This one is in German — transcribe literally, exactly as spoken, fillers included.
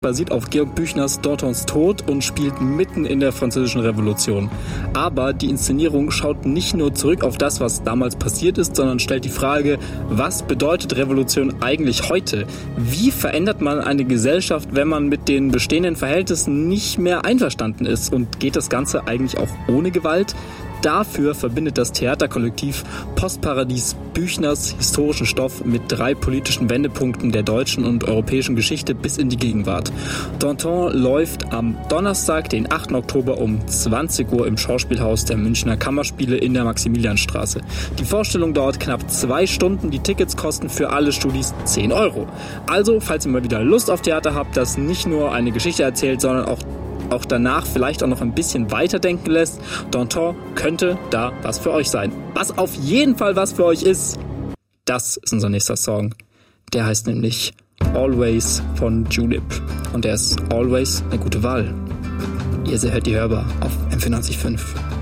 basiert auf Georg Büchners Dantons Tod und spielt mitten in der Französischen Revolution. Aber die Inszenierung schaut nicht nur zurück auf das, was damals passiert ist, sondern stellt die Frage, was bedeutet Revolution eigentlich heute? Wie verändert man eine Gesellschaft, wenn man mit den bestehenden Verhältnissen nicht mehr einverstanden ist? Und geht das Ganze eigentlich auch ohne Gewalt? Dafür verbindet das Theaterkollektiv Postparadies Büchners historischen Stoff mit drei politischen Wendepunkten der deutschen und europäischen Geschichte bis in die Gegenwart. Danton läuft am Donnerstag, den achten Oktober um zwanzig Uhr im Schauspielhaus der Münchner Kammerspiele in der Maximilianstraße. Die Vorstellung dauert knapp zwei Stunden, die Tickets kosten für alle Studis zehn Euro. Also, falls ihr mal wieder Lust auf Theater habt, das nicht nur eine Geschichte erzählt, sondern auch auch danach vielleicht auch noch ein bisschen weiterdenken lässt, Danton könnte da was für euch sein. Was auf jeden Fall was für euch ist, das ist unser nächster Song. Der heißt nämlich Always von Julep. Und der ist always eine gute Wahl. Ihr hört die Hörbar auf M vierundneunzig Komma fünf.